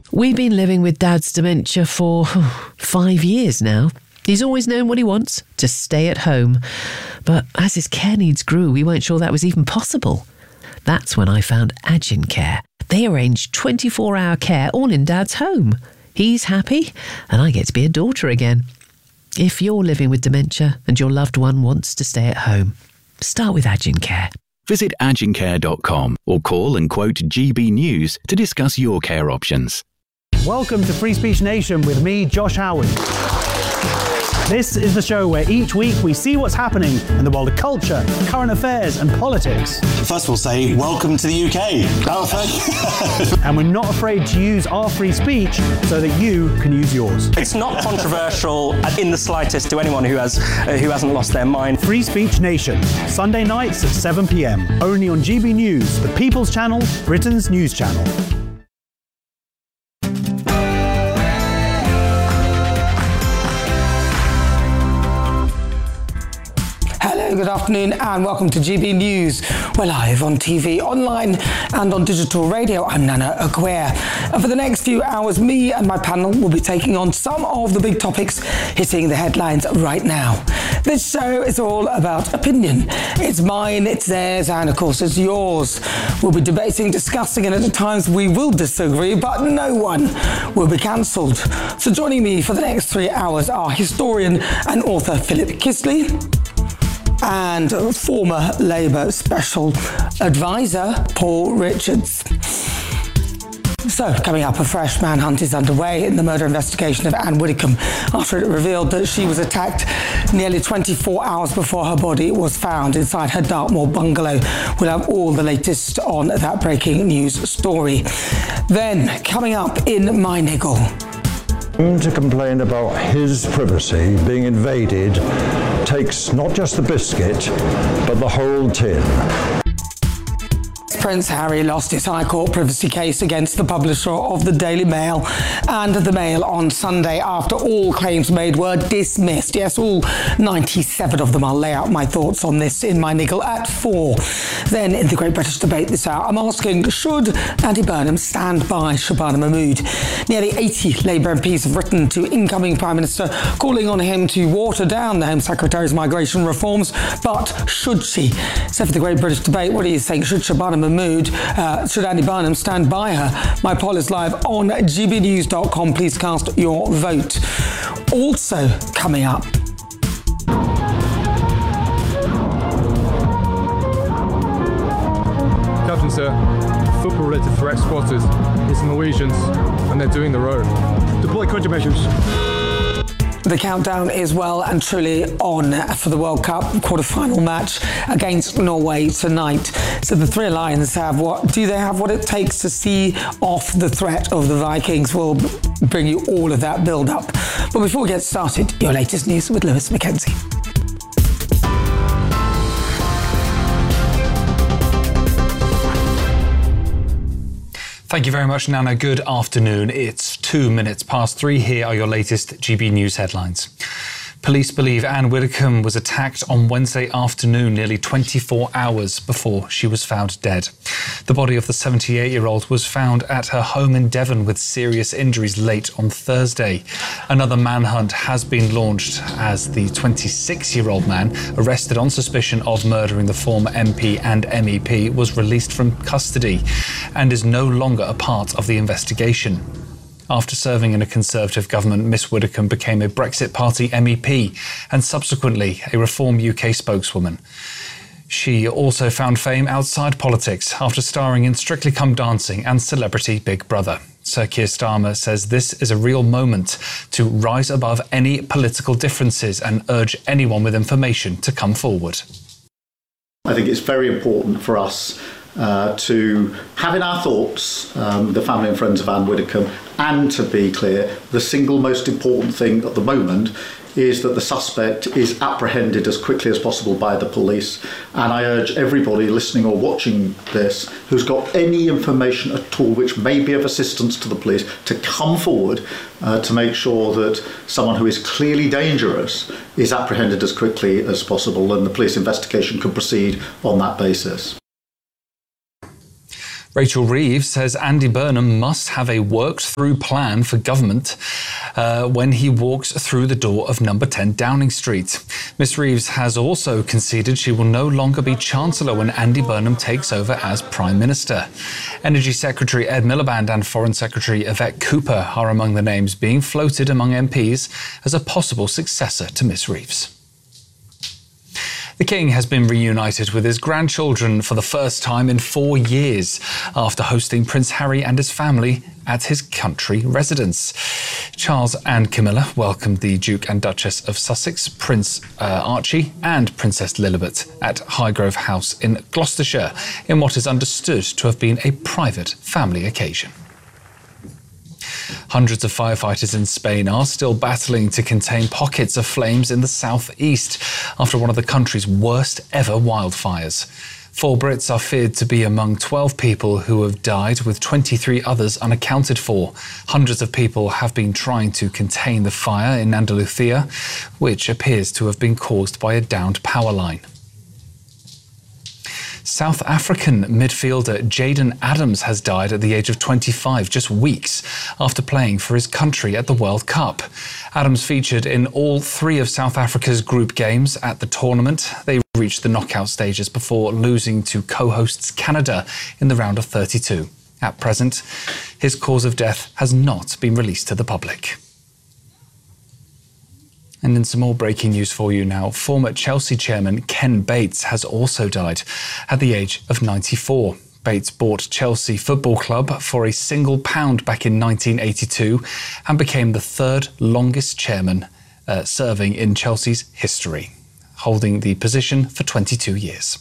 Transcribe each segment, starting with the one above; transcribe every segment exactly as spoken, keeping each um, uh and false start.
We've been living with Dad's dementia for oh, five years now. He's always known what he wants, to stay at home. But as his care needs grew, we weren't sure that was even possible. That's when I found Agin Care. They arrange twenty-four hour care all in Dad's home. He's happy, and I get to be a daughter again. If you're living with dementia and your loved one wants to stay at home, start with Agin Care. Visit agin care dot com or call and quote G B News to discuss your care options. Welcome to Free Speech Nation with me, Josh Howard. This is the show where each week we see what's happening in the world of culture, current affairs and politics. First of all, say welcome to the U K. Oh, thank you. And we're not afraid to use our free speech so that you can use yours. It's not controversial in the slightest to anyone who has uh, who hasn't lost their mind. Free Speech Nation, Sunday nights at seven p.m. only on G B News, the People's Channel, Britain's news channel. Good afternoon and welcome to G B News. We're live on T V, online and on digital radio. I'm Nana Aguirre. And for the next few hours, me and my panel will be taking on some of the big topics hitting the headlines right now. This show is all about opinion. It's mine, it's theirs, and of course it's yours. We'll be debating, discussing, and at times we will disagree, but no one will be cancelled. So joining me for the next three hours are historian and author Philip Kisley, and former Labour Special Advisor Paul Richards. So, coming up, a fresh manhunt is underway in the murder investigation of Anne Widdecombe after it revealed that she was attacked nearly twenty-four hours before her body was found inside her Dartmoor bungalow. We'll have all the latest on that breaking news story. Then, coming up in My Niggle. To complain about his privacy being invaded takes not just the biscuit, but the whole tin. Prince Harry lost his High Court privacy case against the publisher of the Daily Mail and the Mail on Sunday after all claims made were dismissed. Yes, all ninety-seven of them. I'll lay out my thoughts on this in My Niggle at four. Then, in the Great British Debate this hour, I'm asking, should Andy Burnham stand by Shabana Mahmood? Nearly eighty Labour M Ps have written to incoming Prime Minister calling on him to water down the Home Secretary's migration reforms, but should she? So for the Great British Debate, what do you think? Should Shabana Mahmood Mood. Uh, should Andy Burnham stand by her? My poll is live on g b news dot com. Please cast your vote. Also coming up. Captain, sir, football-related threat spotted. It's Norwegians, and they're doing the road. Deploy countermeasures. The countdown is well and truly on for the World Cup quarter-final match against Norway tonight. So the Three Lions have what? Do they have what it takes to see off the threat of the Vikings? We'll bring you all of that build-up. But before we get started, your latest news with Lewis Mackenzie. Thank you very much, Nana. Good afternoon. It's two minutes past three. Here are your latest G B News headlines. Police believe Anne Widdecombe was attacked on Wednesday afternoon, nearly twenty-four hours before she was found dead. The body of the seventy-eight-year-old was found at her home in Devon with serious injuries late on Thursday. Another manhunt has been launched as the twenty-six-year-old man, arrested on suspicion of murdering the former M P and M E P, was released from custody and is no longer a part of the investigation. After serving in a Conservative government, Miss Widdecombe became a Brexit Party M E P and subsequently a Reform U K spokeswoman. She also found fame outside politics after starring in Strictly Come Dancing and Celebrity Big Brother. Sir Keir Starmer says this is a real moment to rise above any political differences and urge anyone with information to come forward. I think it's very important for us Uh, to have in our thoughts um, the family and friends of Anne Widdecombe, and to be clear, the single most important thing at the moment is that the suspect is apprehended as quickly as possible by the police. And I urge everybody listening or watching this who's got any information at all which may be of assistance to the police to come forward uh, to make sure that someone who is clearly dangerous is apprehended as quickly as possible, and the police investigation can proceed on that basis. Rachel Reeves says Andy Burnham must have a worked-through plan for government uh, when he walks through the door of number ten Downing Street. Miss Reeves has also conceded she will no longer be Chancellor when Andy Burnham takes over as Prime Minister. Energy Secretary Ed Miliband and Foreign Secretary Yvette Cooper are among the names being floated among M Ps as a possible successor to Miss Reeves. The King has been reunited with his grandchildren for the first time in four years after hosting Prince Harry and his family at his country residence. Charles and Camilla welcomed the Duke and Duchess of Sussex, Prince uh, Archie and Princess Lilibet at Highgrove House in Gloucestershire in what is understood to have been a private family occasion. Hundreds of firefighters in Spain are still battling to contain pockets of flames in the southeast after one of the country's worst ever wildfires. Four Brits are feared to be among twelve people who have died, with twenty-three others unaccounted for. Hundreds of people have been trying to contain the fire in Andalusia, which appears to have been caused by a downed power line. South African midfielder Jayden Adams has died at the age of twenty-five, just weeks after playing for his country at the World Cup. Adams featured in all three of South Africa's group games at the tournament. They reached the knockout stages before losing to co-hosts Canada in the round of thirty-two. At present, his cause of death has not been released to the public. And in some more breaking news for you now, former Chelsea chairman Ken Bates has also died at the age of ninety-four. Bates bought Chelsea Football Club for a single pound back in nineteen eighty-two and became the third longest chairman uh, serving in Chelsea's history, holding the position for twenty-two years.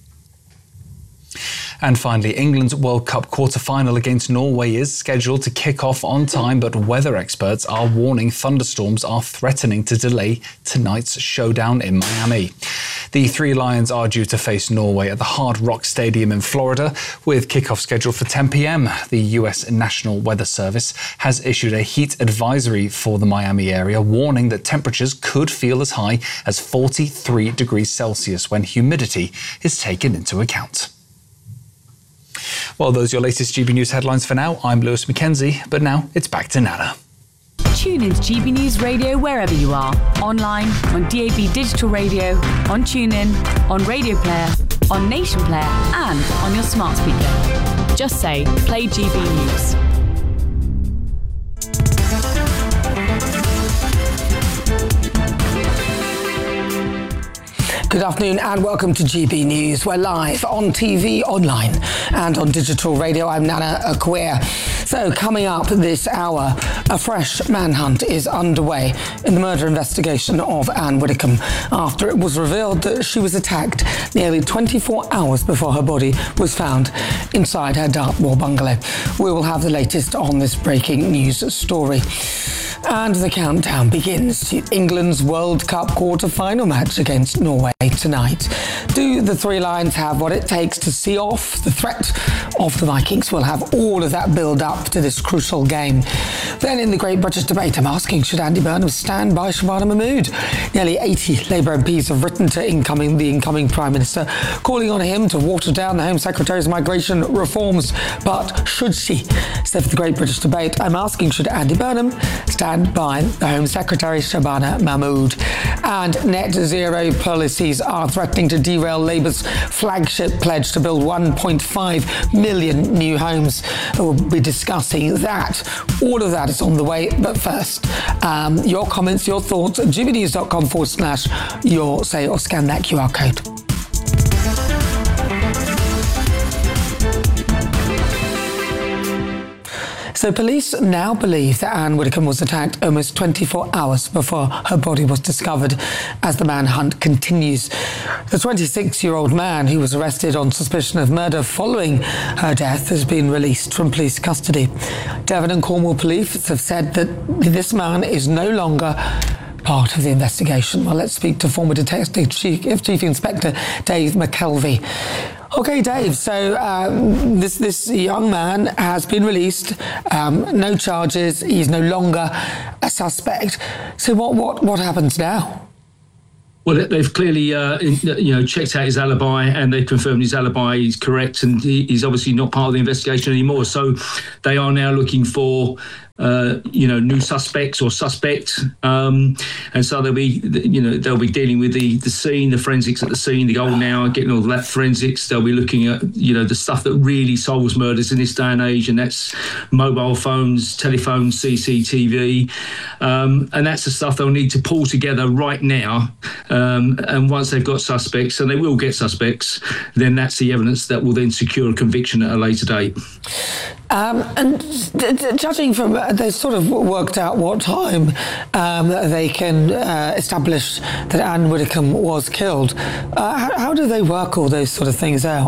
And finally, England's World Cup quarter-final against Norway is scheduled to kick off on time, but weather experts are warning thunderstorms are threatening to delay tonight's showdown in Miami. The Three Lions are due to face Norway at the Hard Rock Stadium in Florida, with kickoff scheduled for ten p.m. The U S National Weather Service has issued a heat advisory for the Miami area, warning that temperatures could feel as high as forty-three degrees Celsius when humidity is taken into account. Well, those are your latest G B News headlines for now. I'm Lewis Mackenzie, but now it's back to Nana. Tune in to G B News Radio wherever you are. Online, on D A B Digital Radio, on TuneIn, on Radio Player, on Nation Player, and on your smart speaker. Just say, play G B News. Good afternoon and welcome to G B News. We're live on T V, online and on digital radio. I'm Nana Akweer. So coming up this hour, a fresh manhunt is underway in the murder investigation of Anne Widdecombe after it was revealed that she was attacked nearly twenty-four hours before her body was found inside her Dartmoor bungalow. We will have the latest on this breaking news story. And the countdown begins to England's World Cup quarter-final match against Norway tonight. Do the Three Lions have what it takes to see off the threat of the Vikings? We'll have all of that build up to this crucial game. Then in the Great British Debate, I'm asking, should Andy Burnham stand by Shabana Mahmood? Nearly eighty Labour M Ps have written to incoming the incoming Prime Minister, calling on him to water down the Home Secretary's migration reforms. But should she? So for the Great British Debate, I'm asking, should Andy Burnham stand by the Home Secretary Shabana Mahmood? And net zero policies are threatening to derail Labour's flagship pledge to build one point five million new homes. We'll be discussing that. All of that is on the way, but first, um, your comments, your thoughts at gbnews.com forward slash your say or scan that Q R code. So police now believe that Anne Widdecombe was attacked almost twenty-four hours before her body was discovered as the manhunt continues. The twenty-six-year-old man who was arrested on suspicion of murder following her death has been released from police custody. Devon and Cornwall police have said that this man is no longer part of the investigation. Well, let's speak to former Detective Chief, Chief Inspector Dave McKelvey. Okay, Dave, so um, this this young man has been released, um, no charges, he's no longer a suspect. So what, what, what happens now? Well, they've clearly, uh, you know, checked out his alibi, and they've confirmed his alibi is correct, and he's obviously not part of the investigation anymore. So they are now looking for, uh, you know, new suspects or suspect, um, and so they'll be, you know, they'll be dealing with the the scene, the forensics at the scene, the golden hour, getting all that forensics. They'll be looking at, you know, the stuff that really solves murders in this day and age, and that's mobile phones, telephones, C C T V, um, and that's the stuff they'll need to pull together right now. Um, and once they've got suspects, and they will get suspects, then that's the evidence that will then secure a conviction at a later date. Um, and d- d- judging from, uh, they've sort of worked out what time um, they can uh, establish that Anne Widdecombe was killed. Uh, how, how do they work all those sort of things out?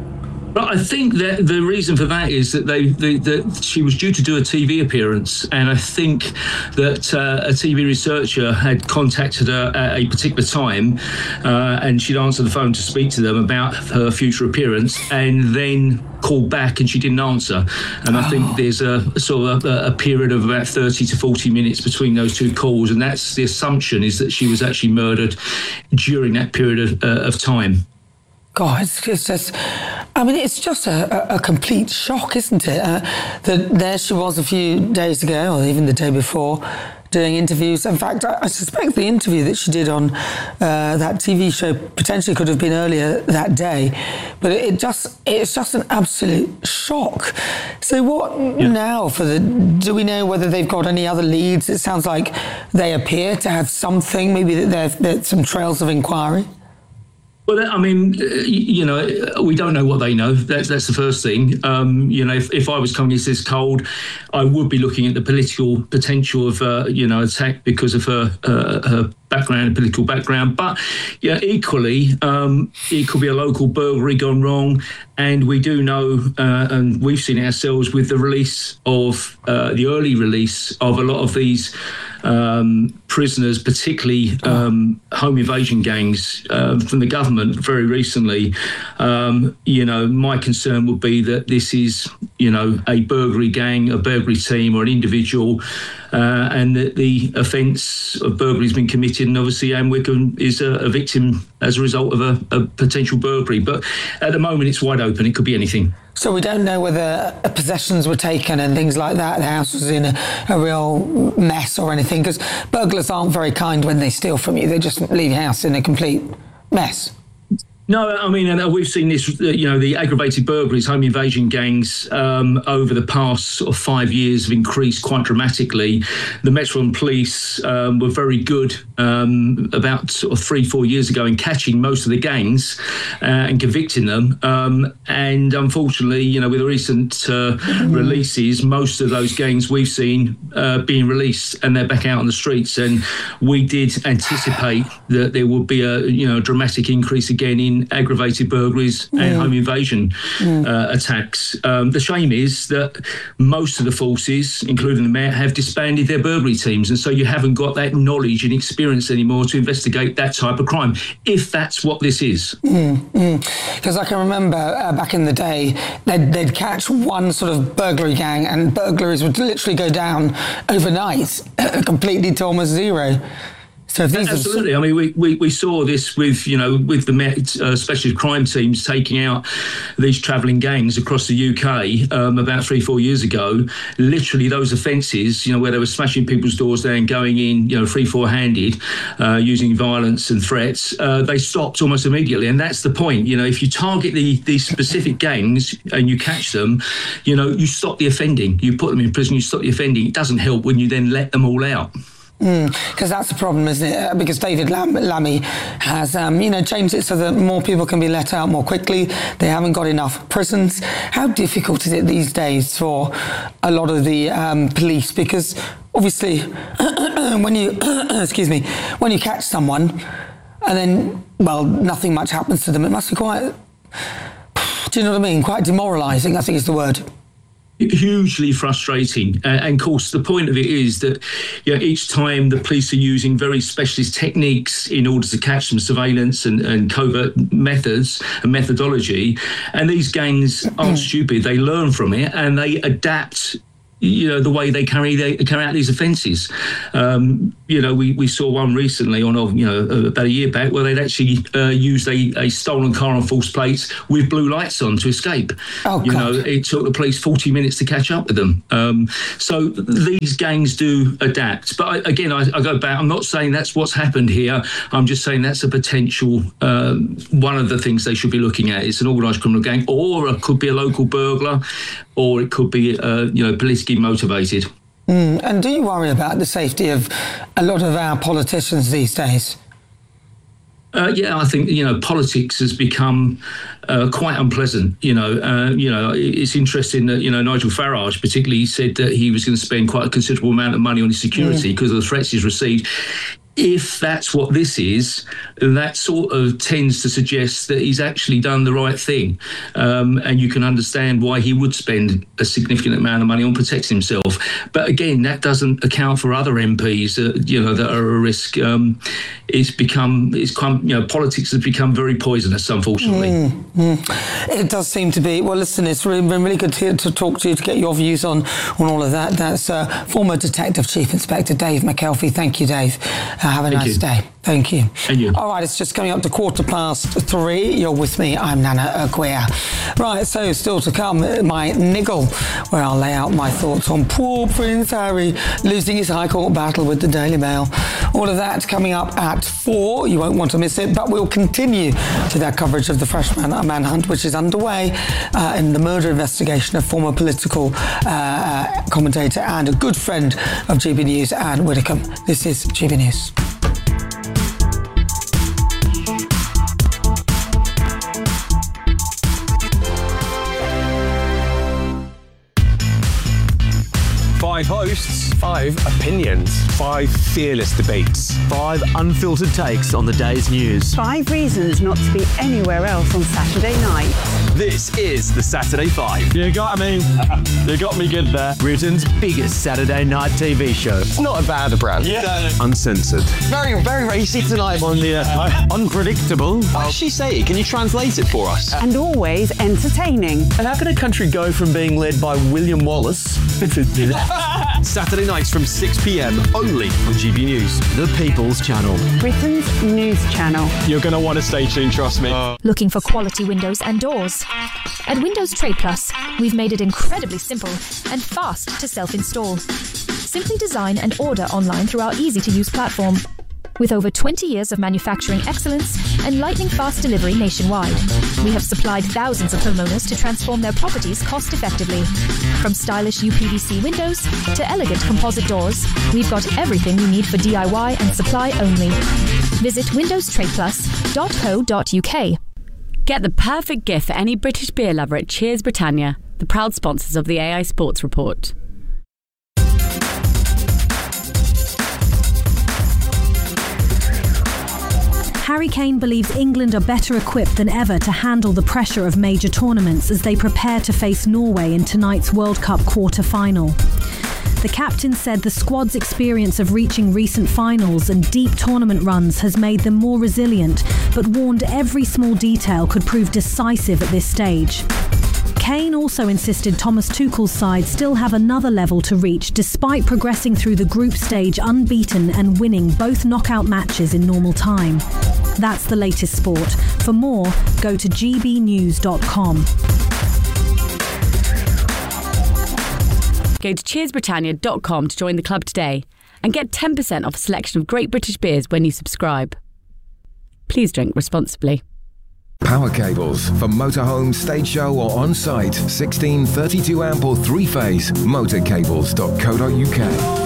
But I think that the reason for that is that they, they that she was due to do a T V appearance, and I think that uh, a T V researcher had contacted her at a particular time, uh, and she'd answered the phone to speak to them about her future appearance, and then called back and she didn't answer. And I think there's a sort of a, a period of about thirty to forty minutes between those two calls, and that's the assumption, is that she was actually murdered during that period of, uh, of time. God, it's, it's just, I mean, it's just a, a, a complete shock, isn't it? Uh, that there she was a few days ago, or even the day before, doing interviews. In fact, I, I suspect the interview that she did on uh, that T V show potentially could have been earlier that day. But it, it just, it's just an absolute shock. So what yeah. now for the, do we know whether they've got any other leads? It sounds like they appear to have something, maybe that there's some trails of inquiry. Well, I mean, you know, we don't know what they know. That's that's the first thing. Um, you know, if, if I was coming into this cold, I would be looking at the political potential of, uh, you know, attack because of her uh, her background, political background. But yeah, equally, um, it could be a local burglary gone wrong. And we do know, uh, and we've seen it ourselves with the release of uh, the early release of a lot of these um, prisoners, particularly um, home invasion gangs uh, from the government very recently. Um, you know, my concern would be that this is, you know, a burglary gang, a burglary team, or an individual, uh, and that the offence of burglary has been committed, and obviously Anne Widdecombe is a, a victim as a result of a, a potential burglary. But at the moment, it's wide open. It could be anything. So we don't know whether possessions were taken and things like that. The house was in a, a real mess or anything, because burglars aren't very kind when they steal from you. They just leave your house in a complete mess. No, I mean, and we've seen this, you know, the aggravated burglaries, home invasion gangs um, over the past sort of five years have increased quite dramatically. The Metropolitan Police um, were very good um, about sort of three, four years ago in catching most of the gangs uh, and convicting them. Um, and unfortunately, you know, with the recent uh, releases, most of those gangs we've seen uh, being released, and they're back out on the streets. And we did anticipate that there would be a, you know, a dramatic increase again in aggravated burglaries and mm. home invasion mm. uh, attacks. Um, the shame is that most of the forces, including the Met, have disbanded their burglary teams, and so you haven't got that knowledge and experience anymore to investigate that type of crime, if that's what this is. Because mm, mm. I can remember uh, back in the day, they'd, they'd catch one sort of burglary gang, and burglaries would literally go down overnight, completely to almost zero. So these Absolutely. Are... I mean, we, we, we saw this with, you know, with the Met uh, specialist crime teams taking out these travelling gangs across the U K um, about three, four years ago. Literally those offences, you know, where they were smashing people's doors down, going in, you know, three, four-handed, uh, using violence and threats, uh, they stopped almost immediately. And that's the point. You know, if you target the, these specific gangs and you catch them, you know, you stop the offending. You put them in prison, you stop the offending. It doesn't help when you then let them all out. Because mm, that's the problem, isn't it? Uh, because David Lam- Lammy has, um, you know, changed it so that more people can be let out more quickly. They haven't got enough prisons. How difficult is it these days for a lot of the um, police? Because obviously, when you, excuse me, when you catch someone and then, well, nothing much happens to them, it must be quite, do you know what I mean? Quite demoralising, I think is the word. Hugely frustrating. Uh, and of course, the point of it is that, you know, each time the police are using very specialist techniques in order to catch them, surveillance and, and covert methods and methodology. And these gangs aren't stupid. They learn from it and they adapt, you know, the way they carry they carry out these offences. Um, you know, we, we saw one recently on, you know, about a year back where they'd actually uh, used a, a stolen car on false plates with blue lights on to escape. Oh, you God. know, it took the police forty minutes to catch up with them. Um, so these gangs do adapt. But I, again, I, I go back, I'm not saying that's what's happened here. I'm just saying that's a potential, um, one of the things they should be looking at. It's an organised criminal gang, or it could be a local burglar, or it could be, uh, you know, politically motivated. Mm. And do you worry about the safety of a lot of our politicians these days? Uh, yeah, I think, you know, politics has become uh, quite unpleasant. You know, uh, you know, it's interesting that, you know, Nigel Farage particularly said that he was going to spend quite a considerable amount of money on his security because mm. of the threats he's received. If that's what this is, that sort of tends to suggest that he's actually done the right thing. Um, and you can understand why he would spend a significant amount of money on protecting himself. But again, that doesn't account for other M Ps, uh, you know, that are a risk. Um, it's become, it's come, you know, politics has become very poisonous, unfortunately. Mm, mm. It does seem to be. Well, listen, it's really, been really good to, to talk to you, to get your views on, on all of that. That's uh, former Detective Chief Inspector Dave McKelvey. Thank you, Dave. Uh, have a Thank nice you. day. Thank you. And you. All right, it's just coming up to quarter past three. You're with me. I'm Nana Aguirre. Right, so still to come, my niggle, where I'll lay out my thoughts on poor Prince Harry losing his High Court battle with the Daily Mail. All of that coming up at four. You won't want to miss it, but we'll continue to that coverage of the Fresh Man- Manhunt, which is underway uh, in the murder investigation of former political uh, commentator and a good friend of G B News, Anne Widdecombe. This is G B News. Five hosts, five opinions, five fearless debates, five unfiltered takes on the day's news. Five reasons not to be anywhere else on Saturday night. This is the Saturday Five. You got me. You got me good there. Britain's biggest Saturday night T V show. It's not a bad brand. Yeah. Uncensored. Very, very racy tonight. On the uh, unpredictable. What does she say? Can you translate it for us? And always entertaining. And how can a country go from being led by William Wallace Saturday nights from six p.m. only on G B News, the People's Channel. Britain's news channel. You're going to want to stay tuned, trust me. Uh. Looking for quality windows and doors? At Windows Trade Plus, we've made it incredibly simple and fast to self-install. Simply design and order online through our easy-to-use platform. With over twenty years of manufacturing excellence and lightning-fast delivery nationwide, we have supplied thousands of homeowners to transform their properties cost-effectively. From stylish U P V C windows to elegant composite doors, we've got everything you need for D I Y and supply only. Visit windows trade plus dot co dot uk. Get the perfect gift for any British beer lover at Cheers Britannia, the proud sponsors of the A I Sports Report. Harry Kane believes England are better equipped than ever to handle the pressure of major tournaments as they prepare to face Norway in tonight's World Cup quarter-final. The captain said the squad's experience of reaching recent finals and deep tournament runs has made them more resilient, but warned every small detail could prove decisive at this stage. Kane also insisted Thomas Tuchel's side still have another level to reach despite progressing through the group stage unbeaten and winning both knockout matches in normal time. That's the latest sport. For more, go to g b news dot com. Go to cheers britannia dot com to join the club today and get ten percent off a selection of great British beers when you subscribe. Please drink responsibly. Power cables for motorhome, stage show or on-site. sixteen, thirty-two amp or three-phase. motorcables dot co dot uk.